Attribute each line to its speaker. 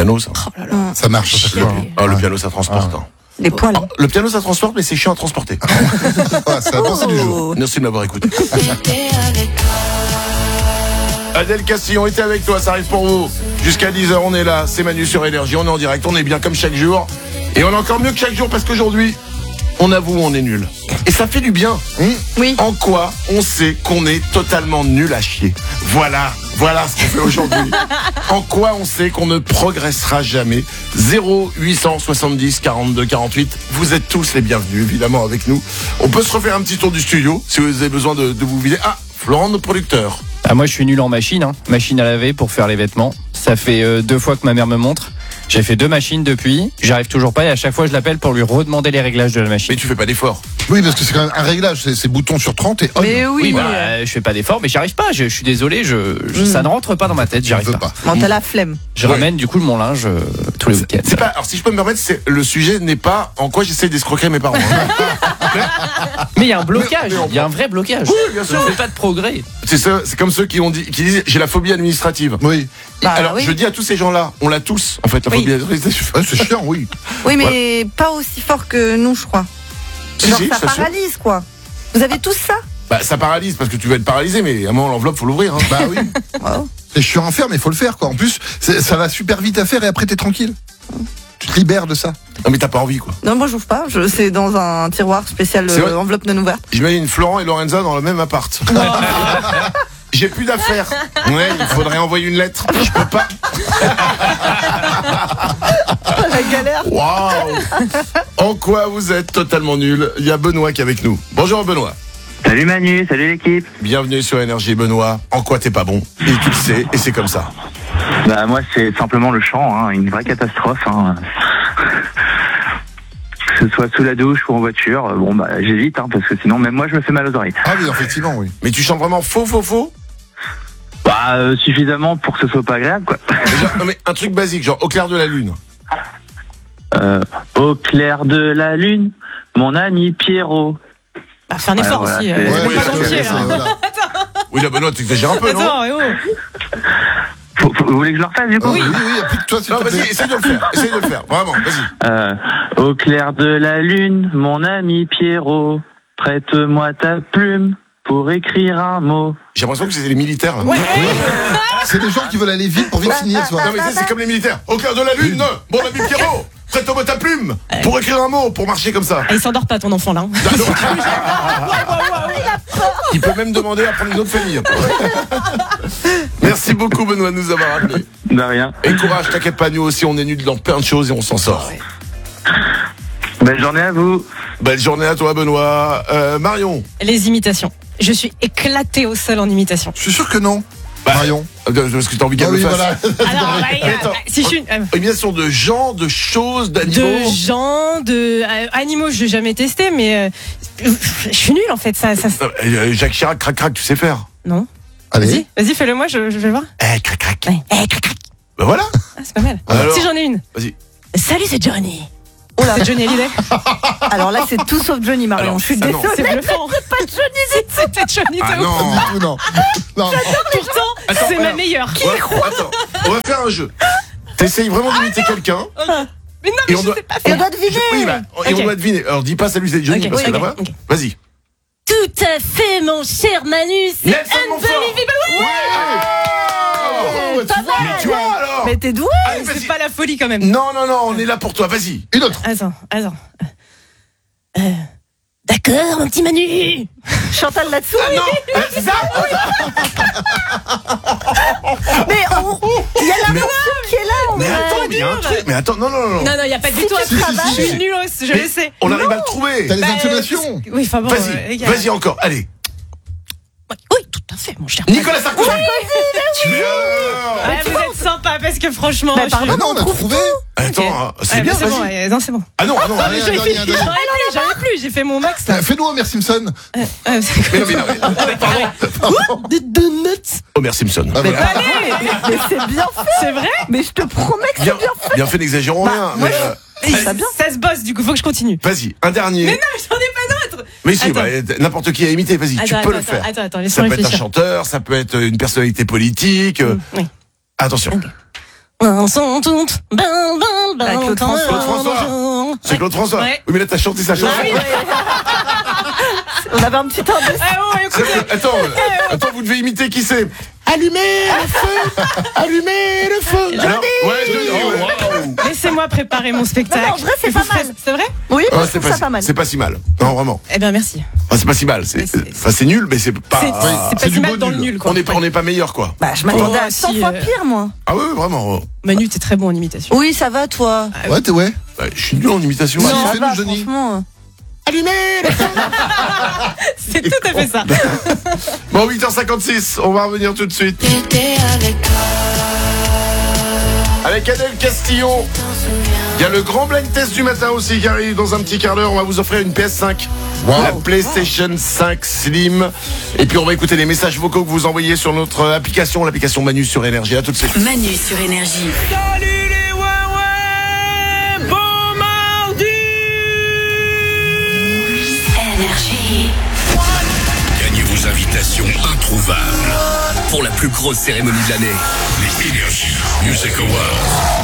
Speaker 1: piano, ça.
Speaker 2: Oh là là.
Speaker 3: Ça marche.
Speaker 1: Le piano, ça transporte. Hein.
Speaker 4: Les poils.
Speaker 1: Oh, le piano, ça transporte, mais c'est chiant à transporter.
Speaker 3: C'est la pensée du jour.
Speaker 1: Merci de m'avoir écouté. Adèle Castillon était avec toi, ça arrive pour vous. Jusqu'à 10h, on est là, c'est Manu sur Énergie, on est en direct, on est bien comme chaque jour. Et on est encore mieux que chaque jour parce qu'aujourd'hui, on avoue, on est nul. Et ça fait du bien.
Speaker 4: Oui.
Speaker 1: En quoi on sait qu'on est totalement nul à chier. Voilà ce qu'on fait aujourd'hui. En quoi on sait qu'on ne progressera jamais. 0870 42 48. Vous êtes tous les bienvenus, évidemment, avec nous. On peut se refaire un petit tour du studio, si vous avez besoin de vous vider. Ah, Florent, notre producteur.
Speaker 5: Ah, moi je suis nul en machine, machine à laver pour faire les vêtements. Ça fait 2 fois que ma mère me montre. J'ai fait 2 machines depuis, j'arrive toujours pas et à chaque fois je l'appelle pour lui redemander les réglages de la machine.
Speaker 1: Mais tu fais pas d'effort.
Speaker 3: Oui, parce que c'est quand même un réglage, c'est bouton sur 30 et on.
Speaker 4: Mais oui.
Speaker 5: Je fais pas d'effort, mais j'y arrive pas. Je suis désolé, ça ne rentre pas dans ma tête, j'y arrive pas.
Speaker 4: Bon, t'as la flemme.
Speaker 5: Je ramène du coup mon linge tous les week-ends.
Speaker 1: C'est pas. Alors si je peux me permettre, le sujet n'est pas en quoi j'essaie d'escroquer mes parents.
Speaker 5: Mais il y a un blocage, il y a un vrai blocage.
Speaker 1: Oui, bien sûr.
Speaker 5: Je fais pas de progrès.
Speaker 1: C'est ça, c'est comme ceux qui disent j'ai la phobie administrative.
Speaker 3: Oui.
Speaker 1: Alors je dis à tous ces gens-là, on l'a tous en fait la phobie administrative.
Speaker 3: Ouais, c'est chiant, oui.
Speaker 4: Oui, mais pas aussi fort que nous, je crois. Genre,
Speaker 1: Si,
Speaker 4: ça
Speaker 1: je t'assure.
Speaker 4: paralyse, quoi. Vous avez tous ça?
Speaker 1: Bah ça paralyse parce que tu vas être paralysé, mais à un moment l'enveloppe faut l'ouvrir. Hein.
Speaker 3: Bah oui.
Speaker 4: Wow.
Speaker 3: C'est chiant à faire, mais il faut le faire, quoi. En plus, ça va super vite à faire et après t'es tranquille. Tu te libères de ça.
Speaker 1: Non mais t'as pas envie quoi.
Speaker 4: Non, moi, j'ouvre pas. C'est dans un tiroir spécial
Speaker 1: C'est vrai
Speaker 4: enveloppe non ouverte.
Speaker 1: J'imagine Florent et Lorenza dans le même appart. J'ai plus d'affaires. Ouais, il faudrait envoyer une lettre. Je peux pas.
Speaker 4: La galère.
Speaker 1: Waouh. En quoi vous êtes totalement nul? Il y a Benoît qui est avec nous. Bonjour Benoît.
Speaker 6: Salut Manu, salut l'équipe.
Speaker 1: Bienvenue sur Énergie Benoît. En quoi t'es pas bon? Et tu le sais, et c'est comme ça.
Speaker 6: Bah moi c'est simplement le chant, une vraie catastrophe. Que ce soit sous la douche ou en voiture, j'évite parce que sinon même moi je me fais mal aux oreilles.
Speaker 3: Ah oui, effectivement, oui.
Speaker 1: Mais tu chantes vraiment faux?
Speaker 6: Suffisamment pour que ce soit pas agréable quoi.
Speaker 1: Non mais un truc basique, genre au clair de la lune.
Speaker 6: Au clair de la lune, mon ami Pierrot.
Speaker 2: Bah, fais un effort
Speaker 6: Voilà,
Speaker 2: aussi.
Speaker 6: c'est-
Speaker 2: C'est
Speaker 3: oui,
Speaker 2: pas
Speaker 3: c'est-
Speaker 2: entier,
Speaker 3: c'est-
Speaker 2: là.
Speaker 3: voilà.
Speaker 1: Oui, là Benoît, t'exagères un peu, non?
Speaker 2: Attends, eh oh.
Speaker 6: Vous voulez que je le refasse du coup?
Speaker 3: Oui, il n'y a plus que toi, s'il
Speaker 1: Non,
Speaker 3: te
Speaker 1: vas-y,
Speaker 3: plaît.
Speaker 1: essaye de le faire, vraiment, vas-y.
Speaker 6: Au clair de la lune, mon ami Pierrot, prête-moi ta plume pour écrire un mot.
Speaker 1: J'ai l'impression que c'est les militaires. Là.
Speaker 2: Ouais.
Speaker 3: C'est des gens qui veulent aller vite pour vite finir, soit.
Speaker 1: Non mais c'est comme les militaires. Au clair de la lune, mon ami Pierrot, prête-moi ta plume pour écrire un mot, pour marcher comme ça.
Speaker 2: Ah, il s'endort pas ton enfant là.
Speaker 1: Il peut même demander à prendre une autre famille. Merci beaucoup Benoît de nous avoir appelés.
Speaker 6: De rien.
Speaker 1: Et courage, t'inquiète pas, nous aussi on est nuls dans plein de choses et on s'en sort.
Speaker 6: Belle journée à vous.
Speaker 1: Belle journée à toi Benoît. Marion.
Speaker 2: Les imitations. Je suis éclatée au sol en imitation.
Speaker 3: Je suis sûr que non. Marion.
Speaker 1: Parce que t'as envie qu'elle
Speaker 3: Ah
Speaker 1: le
Speaker 3: oui,
Speaker 1: fasse.
Speaker 3: voilà.
Speaker 2: Alors,
Speaker 1: Attends.
Speaker 2: si je suis
Speaker 1: Imitation de gens, de choses, d'animaux.
Speaker 2: de gens, de animaux, je l'ai jamais testé, mais je suis nulle en fait. Ça.
Speaker 1: Jacques Chirac, crac crac, tu sais faire.
Speaker 2: Non.
Speaker 3: Allez.
Speaker 2: Vas-y, fais-le moi, je vais voir.
Speaker 1: Crac crac.
Speaker 2: Ouais. Crac, crac.
Speaker 1: Ben voilà.
Speaker 2: Ah, c'est pas mal.
Speaker 1: Alors
Speaker 2: Si j'en ai une.
Speaker 1: Vas-y.
Speaker 2: Salut, c'est Johnny.
Speaker 4: Oh là.
Speaker 2: C'est Johnny Hallyday.
Speaker 4: Alors là, c'est tout sauf Johnny, Marion.
Speaker 1: Alors,
Speaker 4: Je suis
Speaker 1: ah non.
Speaker 4: désolée.
Speaker 2: C'est bluffant. C'est pas Johnny, c'était Johnny.
Speaker 1: Ah
Speaker 2: de ouf.
Speaker 1: non.
Speaker 3: Du coup, non. Non.
Speaker 2: Pourtant,
Speaker 1: Attends,
Speaker 2: c'est ma
Speaker 1: alors.
Speaker 2: meilleure.
Speaker 1: Attends, on va faire un jeu. T'essayes vraiment d'imiter quelqu'un.
Speaker 2: Mais non,
Speaker 1: Et
Speaker 2: mais
Speaker 1: on
Speaker 2: je
Speaker 1: doit-
Speaker 2: sais pas
Speaker 4: Et
Speaker 2: faire.
Speaker 4: on doit deviner.
Speaker 1: Oui, et
Speaker 2: Ok.
Speaker 1: on doit deviner. Alors dis pas salut, c'est Johnny,
Speaker 2: Ok,
Speaker 1: parce que
Speaker 2: ok,
Speaker 1: là-bas.
Speaker 2: ok.
Speaker 1: Vas-y.
Speaker 2: Tout à fait, mon cher Manu. C'est
Speaker 1: Nelson Montfort.
Speaker 2: unbelievable.
Speaker 1: Ouais, tu vois, mais tu vois alors.
Speaker 4: Mais t'es doué.
Speaker 1: Allez, vas-y.
Speaker 2: C'est pas la folie quand même.
Speaker 1: Non, on est là pour toi, vas-y.
Speaker 3: Une autre.
Speaker 2: Attends. D'accord, mon petit Manu.
Speaker 4: Chantal là-dessous.
Speaker 1: Ah non, c'est ça.
Speaker 4: Mais il y a la version qui est là.
Speaker 1: Mais attends, il y a un truc. Mais attends, non.
Speaker 2: Non, y a pas du tout un
Speaker 4: tu
Speaker 2: truc.
Speaker 4: travailles.
Speaker 2: Je suis nulle, je le sais.
Speaker 1: On arrive à le trouver.
Speaker 3: T'as les
Speaker 2: Bah,
Speaker 3: intonations.
Speaker 2: Oui, enfin bon. les gars.
Speaker 1: Vas-y encore, allez.
Speaker 2: Oui, tout à fait, mon cher.
Speaker 1: Nicolas Sarkozy. Tu veux
Speaker 2: Ouais, vous êtes sympa parce que franchement.
Speaker 4: Bah,
Speaker 2: je-
Speaker 4: pardon.
Speaker 3: Ah non, on a trouvé.
Speaker 1: Attends, c'est
Speaker 2: Ouais,
Speaker 1: bien,
Speaker 2: bah, c'est bon,
Speaker 1: vas-y.
Speaker 2: ouais, non, c'est bon.
Speaker 1: Ah non.
Speaker 3: Allez,
Speaker 2: J'avais
Speaker 3: allez, allez.
Speaker 2: plus, j'ai fait mon max là.
Speaker 3: Fais-nous un Homer Simpson.
Speaker 1: Mais non. Pardon.
Speaker 2: Des donuts.
Speaker 1: Homer Simpson.
Speaker 3: Ah, voilà.
Speaker 2: Allez,
Speaker 4: Mais c'est bien fait.
Speaker 2: c'est vrai.
Speaker 4: Mais je te promets que c'est
Speaker 1: Bien,
Speaker 4: bien fait.
Speaker 1: bien fait, n'exagérons rien.
Speaker 4: moi,
Speaker 1: Mais,
Speaker 2: Ça se bosse, du coup, faut que je continue.
Speaker 1: vas-y, un dernier.
Speaker 2: Mais non, j'en ai pas d'autres.
Speaker 1: Mais si,
Speaker 2: Attends.
Speaker 1: n'importe qui à imiter, vas-y, tu peux le faire.
Speaker 2: Attends,
Speaker 1: Ça
Speaker 2: laisse-moi
Speaker 1: peut être un
Speaker 2: réfléchir.
Speaker 1: chanteur, ça peut être une personnalité politique.
Speaker 2: Oui.
Speaker 1: Attention.
Speaker 2: Ok.
Speaker 4: Claude François.
Speaker 1: Claude François. C'est Claude François.
Speaker 2: Ouais.
Speaker 1: Oui, mais là, t'as chanté sa chanson.
Speaker 2: Ah oui.
Speaker 4: On avait un petit indice.
Speaker 2: Ah ouais, écoutez.
Speaker 1: Attends, vous devez imiter qui c'est. Allumez le feu. Allumez le feu. Alors, ouais, Johnny.
Speaker 2: Laissez-moi préparer mon spectacle.
Speaker 4: Non, en vrai, c'est
Speaker 2: Et
Speaker 4: pas
Speaker 2: vous ferez-
Speaker 4: mal.
Speaker 2: C'est vrai?
Speaker 4: Oui,
Speaker 1: Ah,
Speaker 4: je trouve ça pas mal.
Speaker 1: C'est pas si mal. Non, vraiment.
Speaker 2: Eh bien, merci.
Speaker 1: Enfin, c'est pas si mal. C'est nul, mais c'est pas.
Speaker 2: C'est
Speaker 3: c'est
Speaker 2: pas
Speaker 3: du
Speaker 2: si mal
Speaker 3: beau
Speaker 2: dans
Speaker 3: nul.
Speaker 2: le nul, quoi.
Speaker 1: On n'est pas meilleur, quoi.
Speaker 4: Bah, je m'attendais
Speaker 2: Oh,
Speaker 4: à 100
Speaker 2: si,
Speaker 4: fois pire, moi.
Speaker 1: Ah ouais, vraiment.
Speaker 2: Manu, t'es très bon en imitation.
Speaker 4: Oui, ça va, toi.
Speaker 3: Ouais, t'es ouais.
Speaker 1: Ouais, je suis nul en imitation.
Speaker 3: Non.
Speaker 4: Ça
Speaker 3: fais-le,
Speaker 4: va,
Speaker 3: Johnny.
Speaker 4: franchement.
Speaker 1: Allumez le feu.
Speaker 2: C'est tout à fait ça.
Speaker 1: Bon, 8h56, on va revenir tout de suite. Avec Adèle Castillon. Il y a le grand blind test du matin aussi qui arrive dans un petit quart d'heure. On va vous offrir une PS5.
Speaker 3: Wow.
Speaker 1: La PlayStation 5 Slim. Et puis on va écouter les messages vocaux que vous envoyez sur notre application, l'application Manu sur Énergie. À tout de suite.
Speaker 7: Manu sur Énergie.
Speaker 6: Salut les ouais, bon mardi.
Speaker 7: Énergie.
Speaker 8: Gagnez vos invitations introuvables pour la plus grosse cérémonie de l'année. Les Energy Music Awards.